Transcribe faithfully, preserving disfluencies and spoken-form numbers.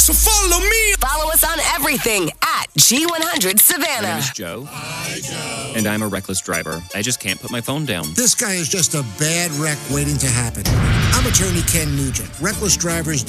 So follow me. Follow us on everything at G one hundred My Savannah. name is Joe. Hi, Joe. And I'm a reckless driver. I just can't put my phone down. This guy is just a bad wreck waiting to happen. I'm attorney Ken Nugent. Reckless drivers